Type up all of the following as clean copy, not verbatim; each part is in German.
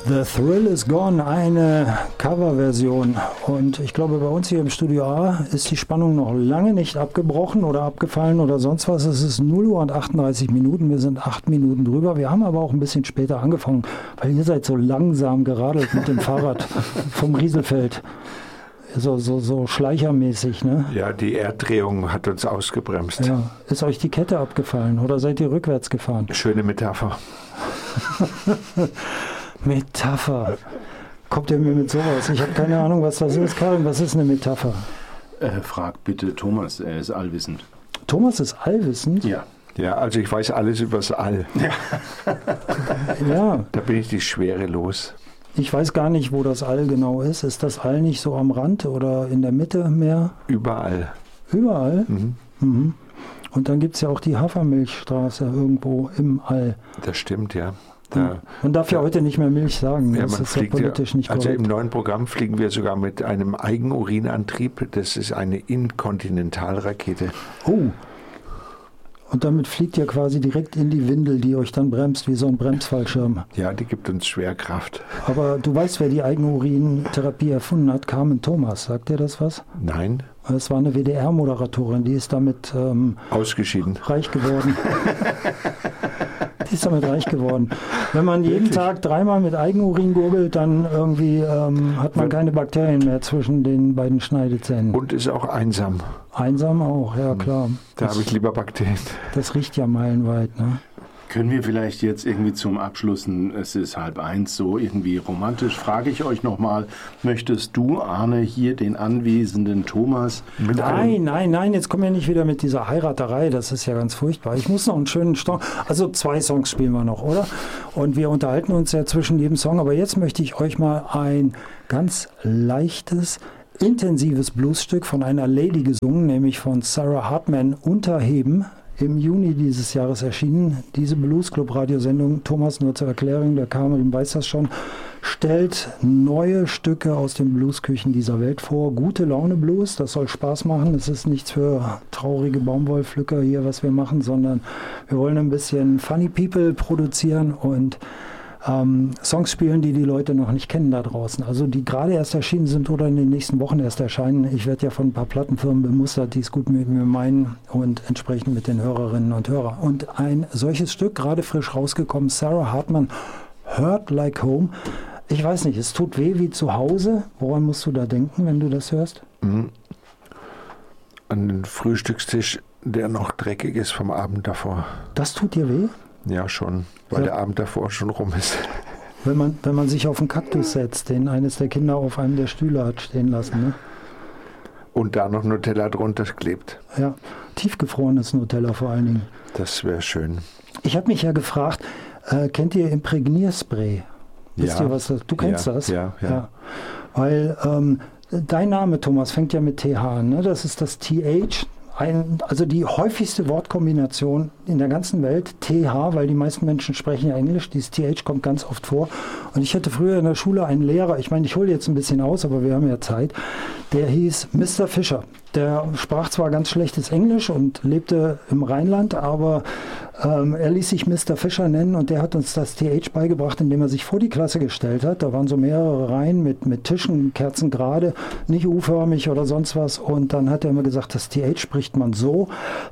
The Thrill is Gone, eine Coverversion. Und ich glaube, bei uns hier im Studio A ist die Spannung noch lange nicht abgebrochen oder abgefallen oder sonst was. Es ist 0 Uhr und 38 Minuten. Wir sind 8 Minuten drüber. Wir haben aber auch ein bisschen später angefangen, weil ihr seid so langsam geradelt mit dem Fahrrad vom Rieselfeld. So schleichermäßig, ne? Ja, die Erddrehung hat uns ausgebremst. Ja. Ist euch die Kette abgefallen oder seid ihr rückwärts gefahren? Schöne Metapher. Metapher. Kommt ihr mir mit sowas? Ich habe keine Ahnung, was das ist. Karin, was ist eine Metapher? Frag bitte Thomas, er ist allwissend. Thomas ist allwissend? Ja. Ja, also ich weiß alles über das All. Ja. Da bin ich die Schwere los. Ich weiß gar nicht, wo das All genau ist. Ist das All nicht so am Rand oder in der Mitte mehr? Überall. Überall? Mhm. Mhm. Und dann gibt es ja auch die Hafermilchstraße irgendwo im All. Das stimmt, ja. Man darf ja heute nicht mehr Milch sagen. Ja, das ist ja politisch nicht korrekt. Also im neuen Programm fliegen wir sogar mit einem Eigenurinantrieb. Das ist eine Inkontinentalrakete. Oh. Und damit fliegt ihr quasi direkt in die Windel, die euch dann bremst, wie so ein Bremsfallschirm. Ja, die gibt uns Schwerkraft. Aber du weißt, wer die Eigenurintherapie erfunden hat? Carmen Thomas. Sagt dir das was? Nein. Das war eine WDR-Moderatorin, die ist damit ausgeschieden. Reich geworden. Die ist damit reich geworden. Wenn man jeden Tag 3-mal mit Eigenurin gurgelt, dann irgendwie hat man keine Bakterien mehr zwischen den beiden Schneidezähnen. Und ist auch einsam. Einsam auch, ja klar. Da habe ich lieber Bakterien. Das riecht ja meilenweit, ne? Können wir vielleicht jetzt irgendwie zum Abschluss, es ist 12:30, so irgendwie romantisch, frage ich euch nochmal, möchtest du, Arne, hier den anwesenden Thomas... Nein, jetzt kommen wir nicht wieder mit dieser Heiraterei, das ist ja ganz furchtbar. Ich muss noch einen schönen Song, also 2 Songs spielen wir noch, oder? Und wir unterhalten uns ja zwischen jedem Song, aber jetzt möchte ich euch mal ein ganz leichtes, intensives Bluesstück von einer Lady gesungen, nämlich von Sarah Hartman, Unterheben. Im Juni dieses Jahres erschienen. Diese Bluesclub-Radiosendung, Thomas, nur zur Erklärung, der Karin weiß das schon, stellt neue Stücke aus den Bluesküchen dieser Welt vor. Gute Laune Blues, das soll Spaß machen. Es ist nichts für traurige Baumwollpflücker hier, was wir machen, sondern wir wollen ein bisschen Funny People produzieren und Songs spielen, die die Leute noch nicht kennen da draußen. Also die gerade erst erschienen sind oder in den nächsten Wochen erst erscheinen. Ich werde ja von ein paar Plattenfirmen bemustert, die es gut mit mir meinen und entsprechend mit den Hörerinnen und Hörern. Und ein solches Stück, gerade frisch rausgekommen, Sarah Hartman, Hurt Like Home. Ich weiß nicht, es tut weh wie zu Hause. Woran musst du da denken, wenn du das hörst? An den Frühstückstisch, der noch dreckig ist vom Abend davor. Das tut dir weh? Ja, schon, weil der Abend davor schon rum ist. Wenn man sich auf einen Kaktus setzt, den eines der Kinder auf einem der Stühle hat stehen lassen, ne? Und da noch Nutella drunter klebt. Ja, tiefgefrorenes Nutella vor allen Dingen. Das wäre schön. Ich habe mich ja gefragt, kennt ihr Imprägnierspray? Wisst ihr, was das? Du kennst das? Ja. Weil dein Name, Thomas, fängt ja mit TH an, ne? Das ist das TH. Also die häufigste Wortkombination in der ganzen Welt, TH, weil die meisten Menschen sprechen ja Englisch, dieses TH kommt ganz oft vor. Und ich hatte früher in der Schule einen Lehrer, ich meine, ich hole jetzt ein bisschen aus, aber wir haben ja Zeit, der hieß Mr. Fischer. Der sprach zwar ganz schlechtes Englisch und lebte im Rheinland, aber er ließ sich Mr. Fischer nennen und der hat uns das TH beigebracht, indem er sich vor die Klasse gestellt hat. Da waren so mehrere Reihen mit Tischen, Kerzen gerade, nicht U-förmig oder sonst was. Und dann hat er immer gesagt, das TH spricht man so.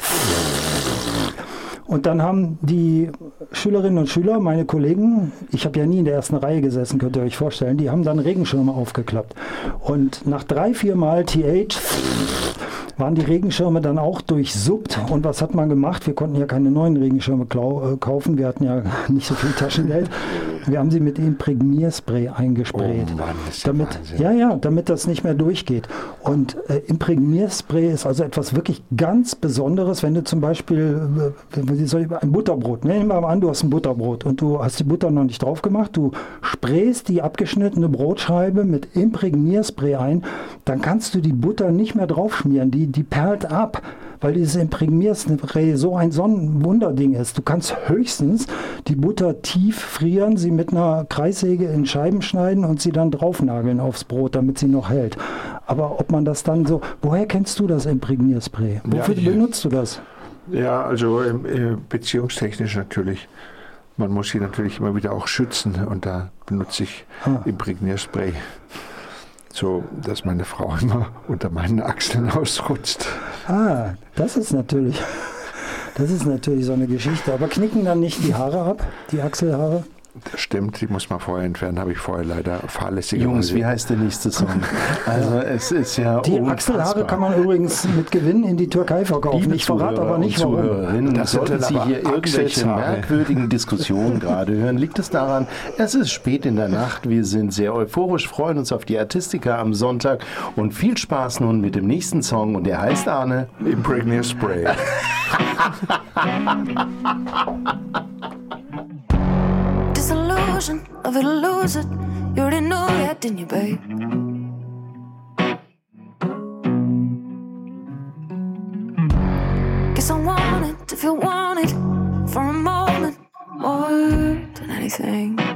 Und dann haben die Schülerinnen und Schüler, meine Kollegen, ich habe ja nie in der ersten Reihe gesessen, könnt ihr euch vorstellen, die haben dann Regenschirme aufgeklappt. Und nach 3-4 Mal TH waren die Regenschirme dann auch durchsuppt. Und was hat man gemacht? Wir konnten ja keine neuen Regenschirme kaufen. Wir hatten ja nicht so viel Taschengeld. Wir haben sie mit Imprägnierspray eingesprayt. Oh Mann, ist ja Wahnsinn. Damit das nicht mehr durchgeht. Und Imprägnierspray ist also etwas wirklich ganz Besonderes, wenn du zum Beispiel ein Butterbrot, nehmen wir mal an, du hast ein Butterbrot und du hast die Butter noch nicht drauf gemacht, du sprayst die abgeschnittene Brotscheibe mit Imprägnierspray ein, dann kannst du die Butter nicht mehr drauf schmieren, die perlt ab, weil dieses Imprägnierspray so ein Wunderding ist. Du kannst höchstens die Butter tief frieren, sie mit einer Kreissäge in Scheiben schneiden und sie dann draufnageln aufs Brot, damit sie noch hält. Aber ob man das dann so, woher kennst du das Imprägnierspray? Wofür benutzt du das? Ja, also beziehungstechnisch natürlich. man muss sie natürlich immer wieder auch schützen und da benutze ich Imprägnierspray, so dass meine Frau immer unter meinen Achseln ausrutscht. Das ist natürlich so eine Geschichte. Aber knicken dann nicht die Haare ab, die Achselhaare? Das stimmt, die muss man vorher entfernen, habe ich vorher leider fahrlässigerweise. Jungs, wie heißt der nächste Song? Also es ist ja die unfassbar. Achselhaare kann man übrigens mit Gewinn in die Türkei verkaufen. Ich verrate aber nicht, warum. Das sollten Sie hier irgendwelche merkwürdigen Diskussionen gerade hören. Liegt es daran, es ist spät in der Nacht, wir sind sehr euphorisch, freuen uns auf die Artistica am Sonntag und viel Spaß nun mit dem nächsten Song und der heißt, Arne? Imprägnierspray. Disillusion of it'll lose it. You already know that, didn't you, babe? Guess I wanted to feel wanted for a moment more than anything.